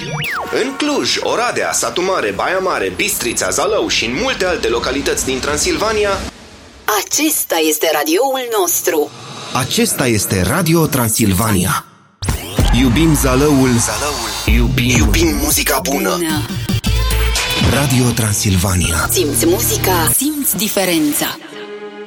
În Cluj, Oradea, Satu Mare, Baia Mare, Bistrița, Zalău și în multe alte localități din Transilvania, acesta este radioul nostru. Acesta este Radio Transilvania. Iubim Zalăul, iubim muzica bună. Radio Transilvania. Simți muzica, simți diferența.